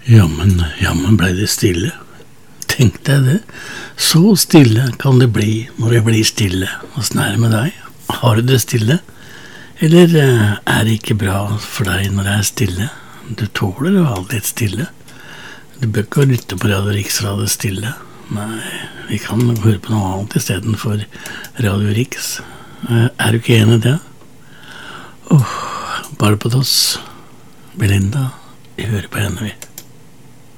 Jammen ble det stille. Tenk deg det. Så stille kan det bli når det blir stille. Åssen er det med deg? Har du det stille? Eller er det ikke bra for deg når det er stille? Du tåler jo alltid et stille. Du bør ikke lytte på Radio Riksradio stille. Nei, vi kan høre på noe annet i stedet for Radio Riks. Er du ikke enig i det? Barbados, Belinda, vi hører på henne, vi.